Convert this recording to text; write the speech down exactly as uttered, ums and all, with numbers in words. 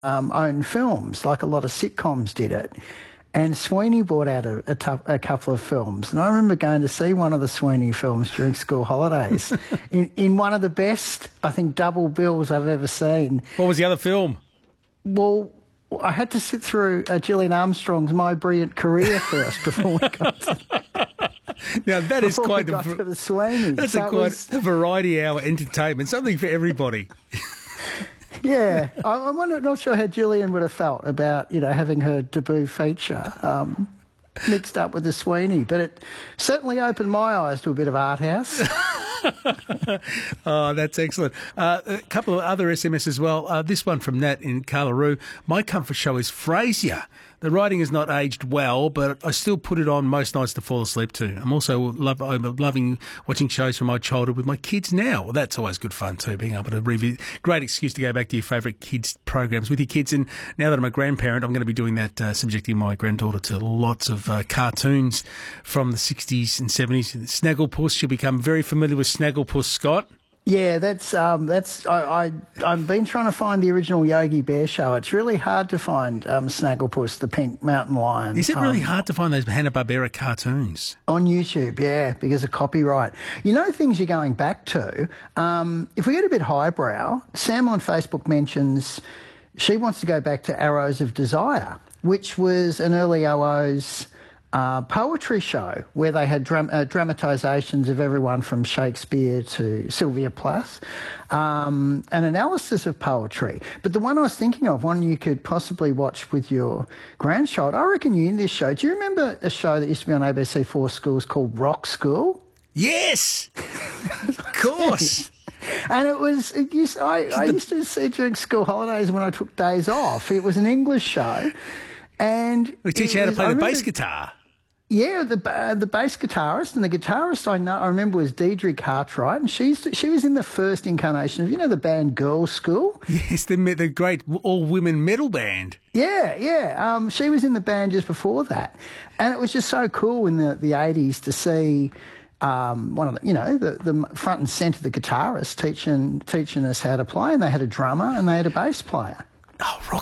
um, own films, like a lot of sitcoms did it. And Sweeney brought out a, a, tou- a couple of films. And I remember going to see one of the Sweeney films during school holidays in, in one of the best, I think, double bills I've ever seen. What was the other film? Well, I had to sit through uh, Gillian Armstrong's My Brilliant Career first before we got to, Now, that is before quite we got a, to the Sweeney. that's So a it quite was- a variety hour entertainment, something for everybody. Yeah, I, I'm not not sure how Gillian would have felt about, you know, having her debut feature um, mixed up with the Sweeney, but it certainly opened my eyes to a bit of art house. Oh, that's excellent. Uh, a couple of other S M S as well. Uh, this one from Nat in Carlaroo. My comfort show is Frasier. The writing has not aged well, but I still put it on most nights to fall asleep to. I'm also love, I'm loving watching shows from my childhood with my kids now. Well, that's always good fun too, being able to revisit. Great excuse to go back to your favourite kids' programs with your kids. And now that I'm a grandparent, I'm going to be doing that, uh, subjecting my granddaughter to lots of uh, cartoons from the sixties and seventies. Snagglepuss, she'll become very familiar with Snagglepuss, Scott. Yeah, that's um, that's I, I I've been trying to find the original Yogi Bear show. It's really hard to find um, Snagglepuss, the pink mountain lion. Is it really um, hard to find those Hanna-Barbera cartoons? on YouTube? Yeah, because of copyright. You know, things you're going back to. Um, if we get a bit highbrow, Sam on Facebook mentions she wants to go back to Arrows of Desire, which was an early O O's uh, poetry show where they had dram- uh, dramatisations of everyone from Shakespeare to Sylvia Plath, um, an analysis of poetry. But the one I was thinking of, one you could possibly watch with your grandchild, I reckon you in this show. Do you remember a show that used to be on A B C Four Schools called Rock School? Yes, of course. And it was, it used, I, I used to see it during school holidays when I took days off. It was an English show. And We teach it you how to was- play I the remember- bass guitar. Yeah, the uh, the bass guitarist, and the guitarist I know I remember was Deidre Cartwright, and she's she was in the first incarnation of, you know, the band Girls School. Yes, the the great all-women metal band. Yeah, yeah. Um, she was in the band just before that, and it was just so cool in the the eighties to see um, one of the, you know, the, the front and centre, the guitarist teaching teaching us how to play, and they had a drummer and they had a bass player. Oh, Rock